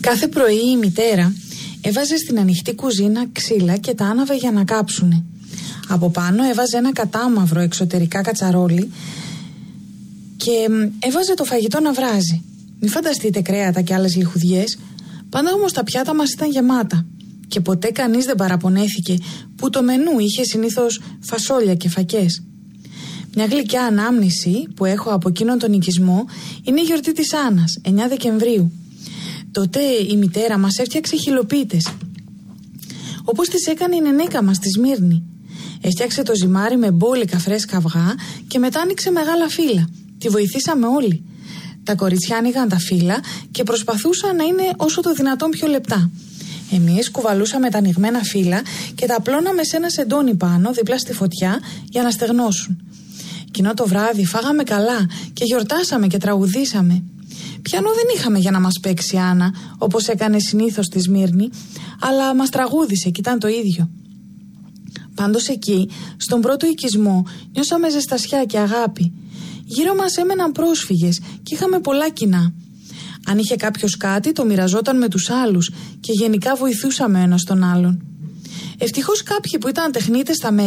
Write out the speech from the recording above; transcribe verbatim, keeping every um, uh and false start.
Κάθε πρωί η μητέρα έβαζε στην ανοιχτή κουζίνα ξύλα και τα άναβε για να κάψουνε. Από πάνω έβαζε ένα κατάμαυρο εξωτερικά κατσαρόλι και έβαζε το φαγητό να βράζει. Μην φανταστείτε κρέατα και άλλες λιχουδιές. Πάντα όμως τα πιάτα μας ήταν γεμάτα και ποτέ κανείς δεν παραπονέθηκε που το μενού είχε συνήθως φασόλια και φακές. Μια γλυκιά ανάμνηση που έχω από εκείνον τον οικισμό είναι η γιορτή της Άννας, εννιά Δεκεμβρίου. Τότε η μητέρα μας έφτιαξε χιλοπίτες, όπως τις έκανε η νενέκα μας στη Σμύρνη. Έφτιαξε το ζυμάρι με μπόλικα φρέσκα αυγά και μετά άνοιξε μεγάλα φύλλα. Τη βοηθήσαμε όλοι. Τα κοριτσιά άνοιγαν τα φύλλα και προσπαθούσαν να είναι όσο το δυνατόν πιο λεπτά. Εμείς κουβαλούσαμε τα ανοιγμένα φύλλα και τα απλώναμε σε ένα σεντόνι πάνω, δίπλα στη φωτιά, για να στεγνώσουν. Εκείνο το βράδυ φάγαμε καλά και γιορτάσαμε και τραγουδήσαμε. Πιανό δεν είχαμε για να μας παίξει η Άννα, όπως έκανε συνήθως στη Σμύρνη, αλλά μας τραγούδισε και ήταν το ίδιο. Πάντως εκεί, στον πρώτο οικισμό, νιώσαμε ζεστασιά και αγάπη. Γύρω μας έμεναν πρόσφυγες και είχαμε πολλά κοινά. Αν είχε κάποιος κάτι, το μοιραζόταν με τους άλλους και γενικά βοηθούσαμε ο ένας τον άλλον. Ευτυχώς κάποιοι που ήταν τεχνίτες στα